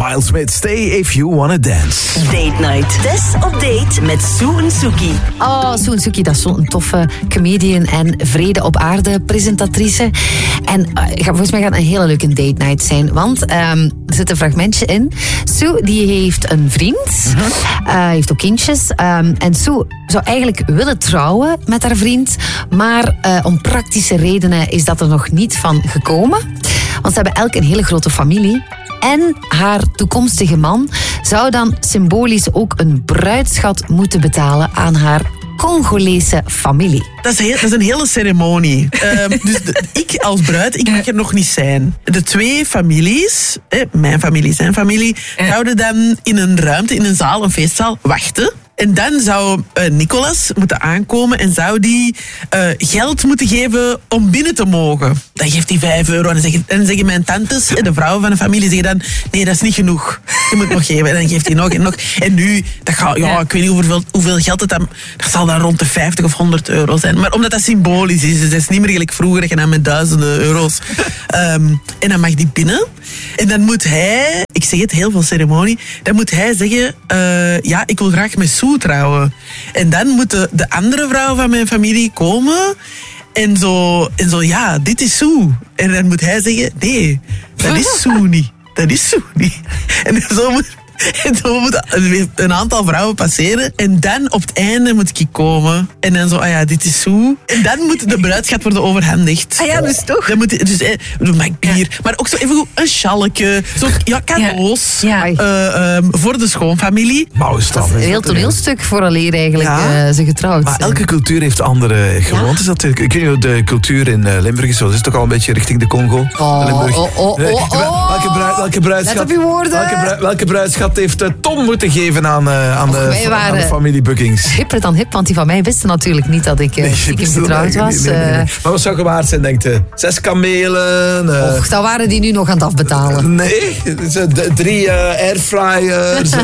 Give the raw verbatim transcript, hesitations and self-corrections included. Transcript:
Miles Smith, Stay If You Wanna Dance. Date Night. Tess op date met Sue en Suki. Oh, Sue en Suki, dat is zo'n toffe comedian en vrede op aarde presentatrice. En uh, volgens mij gaat het een hele leuke date night zijn. Want um, er zit een fragmentje in. Sue, die heeft een vriend. Uh, heeft ook kindjes. Um, en Sue zou eigenlijk willen trouwen met haar vriend. Maar uh, om praktische redenen is dat er nog niet van gekomen. Want ze hebben elk een hele grote familie. En haar toekomstige man zou dan symbolisch ook een bruidsschat moeten betalen aan haar Congolese familie. Dat is, heel, dat is een hele ceremonie. Um, dus de, ik als bruid, ik mag er nog niet zijn. De twee families, eh, mijn familie, zijn familie, zouden dan in een ruimte, in een zaal, een feestzaal, wachten. En dan zou uh, Nicolas moeten aankomen en zou die uh, geld moeten geven om binnen te mogen. Dan geeft hij vijf euro en dan zeggen, en dan zeggen mijn tantes, de vrouwen van de familie, zeggen dan, nee, dat is niet genoeg. Je moet nog geven. En dan geeft hij nog en nog. En nu, dat gaat, ja, ik weet niet hoeveel, hoeveel geld het dan, dat zal dan rond de vijftig of honderd euro zijn. Maar omdat dat symbolisch is, dus dat is niet meer gelijk vroeger, dat je dan met duizenden euro's. Um, en dan mag die binnen. En dan moet hij, ik zeg het, heel veel ceremonie, dan moet hij zeggen, uh, ja, ik wil graag met Sue trouwen. En dan moeten de andere vrouwen van mijn familie komen en zo, en zo, ja, dit is Sue. En dan moet hij zeggen, nee, dat is Sue niet. Dat is Sue niet. En zo moet... En zo moet een aantal vrouwen passeren. En dan op het einde moet ik komen. En dan zo, ah ja, dit is Sue. En dan moet de bruidschat worden overhandigd. Ah ja, dus toch? Dan moet, dus, eh, mag bier. Ja. Maar ook zo even goed een schalke. Zo, ja, cadeaus. Ja. Ja. Uh, um, voor de schoonfamilie. Mouwstaf. Een heel toneelstuk vooraleer eigenlijk ja. uh, ze getrouwd maar zijn. elke cultuur heeft andere gewoontes. Ja. Ik weet niet, de cultuur in uh, Limburg is zo. Dat is toch al een beetje richting de Congo. Oh, Limburg. oh, oh, oh, oh. Welke, bruid, welke bruidschat... Let op je woorden. Welke, bruid, welke bruidschat heeft uh, Tom moeten geven aan, uh, aan, Och, de, aan de familie Buckings? Hipper dan hip, want die van mij wisten natuurlijk niet dat ik uh, nee, stiekem getrouwd was. Nee, nee, nee, nee. Maar wat zou gewaard zijn, denkt u? Zes kamelen? Uh... Och, dan waren die nu nog aan het afbetalen. Nee, drie uh, airfryers...